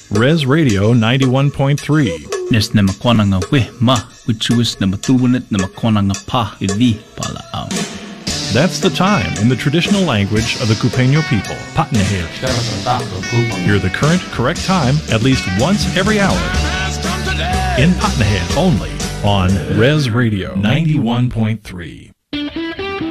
Res Radio 91.3. Nes na makwana nga we ma, wichuis na matuwanet na makwana nga pa, idi pala ang. That's the time in the traditional language of the Cupeño people, Patnahead. Hear the current, correct time at least once every hour. In Patnahead only on Res Radio 91.3.